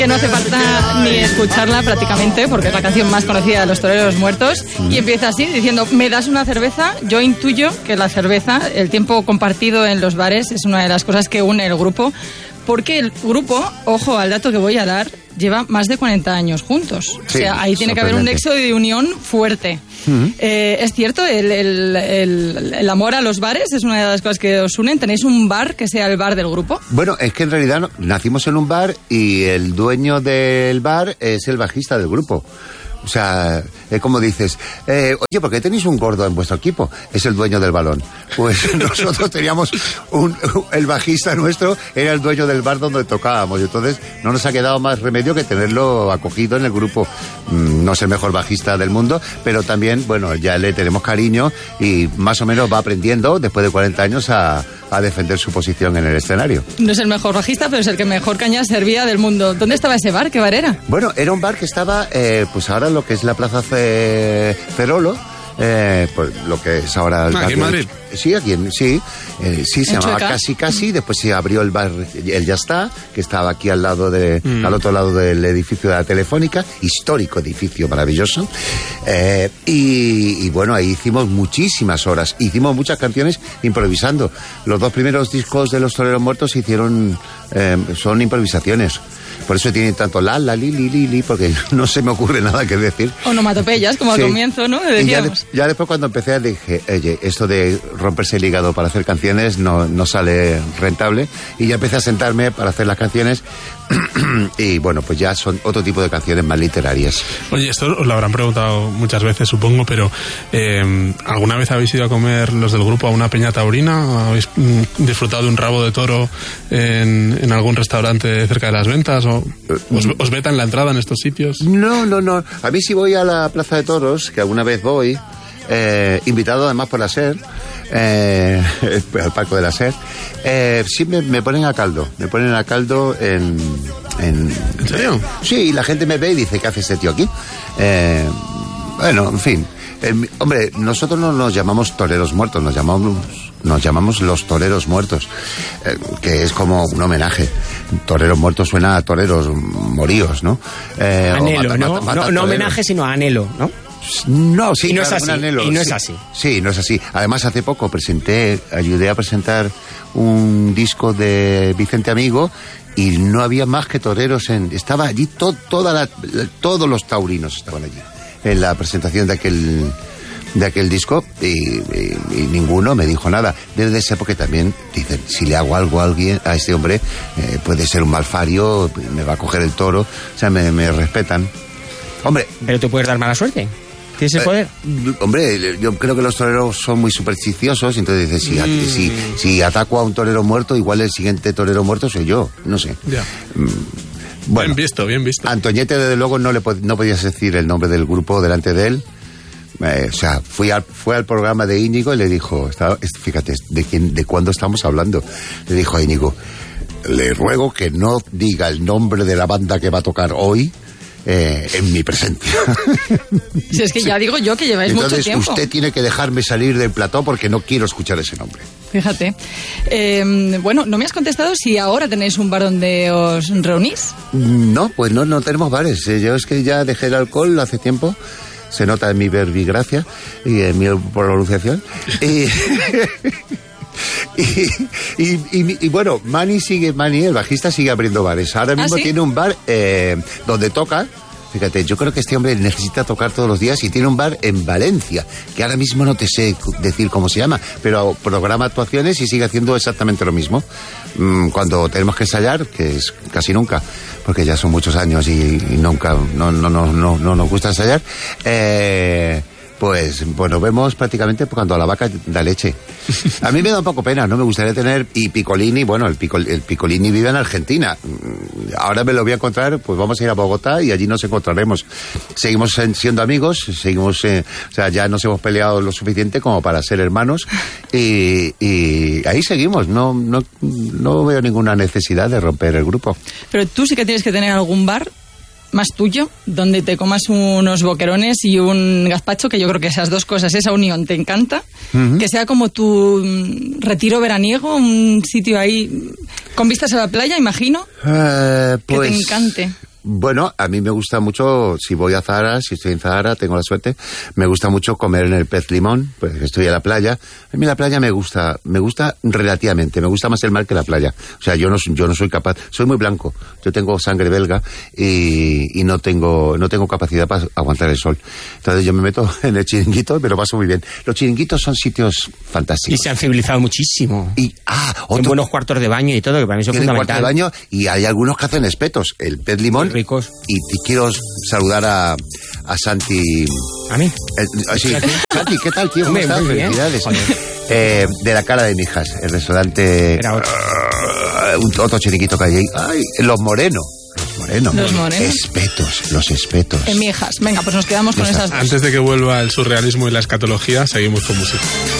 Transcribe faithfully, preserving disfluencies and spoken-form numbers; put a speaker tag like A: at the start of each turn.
A: Que no hace falta ni escucharla prácticamente, porque es la canción más conocida de Los Toreros Muertos, y empieza así, diciendo, ¿me das una cerveza? Yo intuyo que la cerveza, el tiempo compartido en los bares, es una de las cosas que une el grupo, porque el grupo, ojo al dato que voy a dar, lleva más de cuarenta años juntos. Sí, o sea, ahí tiene que haber un nexo de unión fuerte. Uh-huh. Eh, es cierto, el, el, el, el amor a los bares es una de las cosas que os unen. ¿Tenéis un bar que sea el bar del grupo?
B: Bueno, es que en realidad no, nacimos en un bar y el dueño del bar es el bajista del grupo. O sea, es como dices, eh, oye, ¿por qué tenéis un gordo en vuestro equipo? Es el dueño del balón. Pues nosotros teníamos un, el bajista nuestro era el dueño del bar donde tocábamos, y entonces no nos ha quedado más remedio que tenerlo acogido en el grupo. No es el mejor bajista del mundo, pero también, bueno, ya le tenemos cariño y más o menos va aprendiendo, después de cuarenta años, a, a defender su posición en el escenario.
A: No es el mejor bajista, pero es el que mejor caña servía del mundo. ¿Dónde estaba ese bar? ¿Qué bar era?
B: Bueno, era un bar que estaba, eh, pues ahora lo que es la Plaza C- Cerolo, eh, pues lo que es ahora... El
C: ¿Aquí en Madrid?
B: Sí, aquí en, sí, eh, sí, se llamaba Casi Casi, después se abrió el bar El Ya Está, que estaba aquí al lado de, mm. al otro lado del edificio de la Telefónica, histórico edificio maravilloso, eh, y, y bueno, ahí hicimos muchísimas horas, hicimos muchas canciones improvisando. Los dos primeros discos de Los Toreros Muertos hicieron, eh, son improvisaciones. Por eso tienen tanto la, la, li, li, li, li, porque no se me ocurre nada que decir.
A: Onomatopeyas, como sí. Al comienzo, ¿no?
B: Y ya, de, ya después cuando empecé dije, oye, esto de romperse el hígado para hacer canciones no, no sale rentable. Y ya empecé a sentarme para hacer las canciones y bueno, pues ya son otro tipo de canciones más literarias.
C: Oye, esto os lo habrán preguntado muchas veces, supongo, pero eh, ¿alguna vez habéis ido a comer los del grupo a una peña taurina? ¿Habéis mm, disfrutado de un rabo de toro en, en algún restaurante cerca de las ventas? ¿O os, os vetan la entrada en estos sitios?
B: No, no, no. A mí sí voy a la Plaza de Toros, que alguna vez voy, eh, invitado además por la SER, eh, al Parque de la SER, eh, sí me, me ponen a caldo, me ponen a caldo en... ¿En,
C: ¿En serio?
B: Sí, la gente me ve y dice, ¿qué hace ese tío aquí? Eh, bueno, en fin. Eh, hombre, nosotros no nos llamamos toreros muertos, nos llamamos... Nos llamamos Los Toreros Muertos, eh, que es como un homenaje. Toreros muertos suena a toreros moríos, ¿no?
D: Eh, anhelo, mata, ¿no? Mata, mata no, no homenaje, sino anhelo, ¿no?
B: No, sí,
D: y no
B: claro,
D: es así.
B: Anhelo,
D: y no
B: sí.
D: es así.
B: Sí, no es así. Además, hace poco presenté, ayudé a presentar un disco de Vicente Amigo y no había más que toreros en... Estaba allí to, toda la, todos los taurinos estaban allí en la presentación de aquel... de aquel disco y, y, y ninguno me dijo nada. Desde esa época también dicen, si le hago algo a alguien, a este hombre, eh, puede ser un malfario, me va a coger el toro, o sea, me, me respetan. Hombre...
D: ¿Pero te puedes dar mala suerte? ¿Tienes el poder?
B: Eh, hombre, yo creo que los toreros son muy supersticiosos, entonces dices, si, mm. si, si ataco a un torero muerto, igual el siguiente torero muerto soy yo, no sé.
C: Ya.
B: Mm. Bueno,
C: bien visto, bien visto.
B: Antoñete, desde luego, no, le pod- no podías decir el nombre del grupo delante de él. Eh, o sea, fui al, fue al programa de Íñigo y le dijo, estaba, fíjate, ¿de quién, de cuándo estamos hablando? Le dijo a Íñigo, le ruego que no diga el nombre de la banda que va a tocar hoy eh, en mi presencia.
A: Si es que ya digo yo que lleváis
B: Entonces,
A: mucho tiempo.
B: usted tiene que dejarme salir del plató porque no quiero escuchar ese nombre.
A: Fíjate. Eh, bueno, no me has contestado si ahora tenéis un bar donde os reunís.
B: No, pues no, no tenemos bares. Yo es que ya dejé el alcohol hace tiempo. Se nota en mi verbigracia y en mi pronunciación. Y, y, y, y, y bueno, Mani sigue, Mani, el bajista, sigue abriendo bares. Ahora mismo ¿Ah, sí? tiene un bar eh, donde toca. Fíjate, yo creo que este hombre necesita tocar todos los días y tiene un bar en Valencia, que ahora mismo no te sé decir cómo se llama, pero programa actuaciones y sigue haciendo exactamente lo mismo. Cuando tenemos que ensayar, que es casi nunca, porque ya son muchos años y, y nunca, no, no, no, no, no nos gusta ensayar, eh... Pues, bueno, vemos prácticamente cuando la vaca da leche. A mí me da un poco pena, ¿no? Me gustaría tener... Y Piccolini, bueno, el, Piccol, el Piccolini vive en Argentina. Ahora me lo voy a encontrar, pues vamos a ir a Bogotá y allí nos encontraremos. Seguimos siendo amigos, seguimos... Eh, o sea, ya nos hemos peleado lo suficiente como para ser hermanos. Y, y ahí seguimos. No, no, no veo ninguna necesidad de romper el grupo.
A: Pero tú sí que tienes que tener algún bar más tuyo, donde te comas unos boquerones y un gazpacho, que yo creo que esas dos cosas, esa unión te encanta, uh-huh. Que sea como tu retiro veraniego, un sitio ahí con vistas a la playa, imagino,
B: uh, pues,
A: que te encante.
B: Bueno, a mí me gusta mucho, si voy a Zahara, si estoy en Zahara, tengo la suerte, me gusta mucho comer en el Pez Limón, pues estoy en la playa. A mí la playa me gusta, me gusta relativamente, me gusta más el mar que la playa. O sea, yo no, yo no soy capaz, soy muy blanco, yo tengo sangre belga y, y no tengo, no tengo capacidad para aguantar el sol. Entonces yo me meto en el chiringuito y me lo paso muy bien. Los chiringuitos son sitios fantásticos.
D: Y se han civilizado muchísimo.
B: Y, ah, otro,
D: en buenos cuartos de baño y todo, que para mí eso es fundamental.
B: Cuartos de baño y hay algunos que hacen espetos. El Pez Limón.
D: Ricos.
B: Y, y quiero saludar a, a Santi.
D: ¿A mí?
B: El, sí. Santi, ¿qué tal, tío? ¿Cómo
D: Hombre,
B: estás? Felicidades. Eh, de la Cara de Mijas, el restaurante.
D: Era otro.
B: Uh, otro chiringuito que hay ahí. Ay, Los Morenos. Los Morenos.
A: Los Morenos.
B: Espetos, los espetos.
A: En Mijas. Venga, pues nos quedamos con esas dos.
C: Antes de que vuelva el surrealismo y la escatología, seguimos con música.